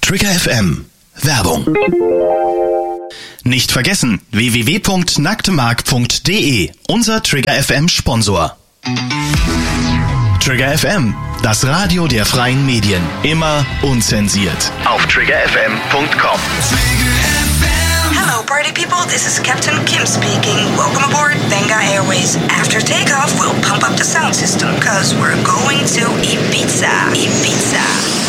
Trigger FM. Werbung. Nicht vergessen, www.nacktemark.de, unser Trigger FM Sponsor. Trigger FM, das Radio der freien Medien. Immer unzensiert. Auf triggerfm.com. Hello, party people. This is Captain Kim speaking. Welcome aboard Benga Airways. After takeoff, we'll pump up the sound system, cause we're going